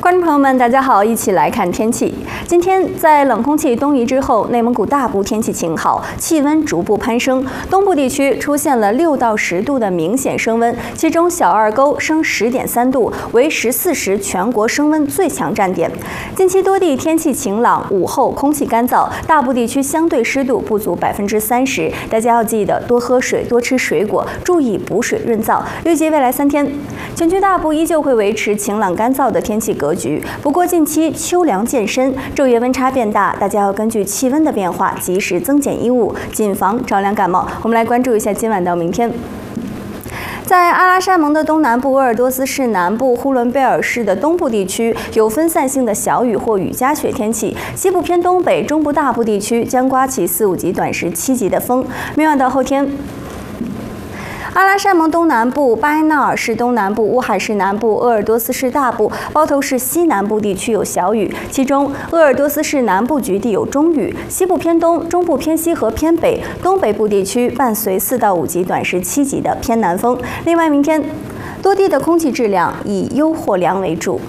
观众朋友们，大家好，一起来看天气。今天在冷空气东移之后，内蒙古大部天气晴好，气温逐步攀升。东部地区出现了6到10度的明显升温，其中小二沟升10.3度，为14时全国升温最强站点。近期多地天气晴朗，午后空气干燥，大部地区相对湿度不足30%。大家要记得多喝水，多吃水果，注意补水润燥。预计未来3天，全区大部依旧会维持晴朗干燥的天气格局。不过近期秋凉渐深，昼夜温差变大，大家要根据气温的变化及时增减衣物，谨防着凉感冒。我们来关注一下今晚到明天。在阿拉沙盟的东南部、鄂尔多斯市南部、呼伦贝尔市的东部地区有分散性的小雨或雨夹雪天气，西部偏东北、中部大部地区将刮起4、5级短时7级的风。明晚到后天，阿拉沙盟东南部、巴彦淖尔市东南部、乌海市南部、鄂尔多斯市大部、包头市西南部地区有小雨，其中鄂尔多斯市南部局地有中雨，西部偏东、中部偏西和偏北、东北部地区伴随4到5级短时7级的偏南风。另外，明天多地的空气质量以优或良为主。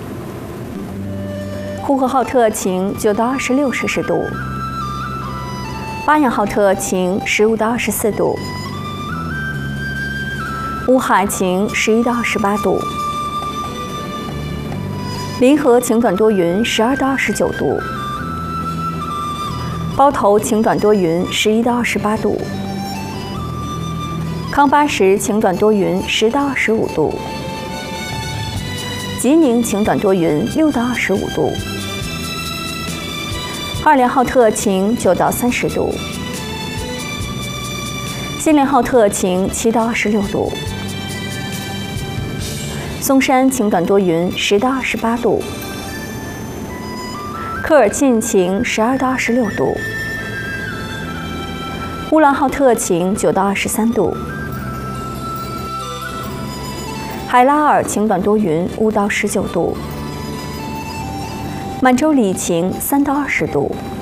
呼和浩特晴9到26摄氏度，巴彦浩特晴15到24度。乌海晴11到18度，临河晴短多云12到29度，包头晴短多云11到28度，康巴什晴短多云10到15度，吉宁晴短多云6到15度，二连浩特晴9到30度，锡林浩特晴7到16度，松山晴短多云10到18度，科尔沁晴12到26度，乌兰浩特晴9到23度，海拉尔晴短多云5到19度，满洲里晴3到20度。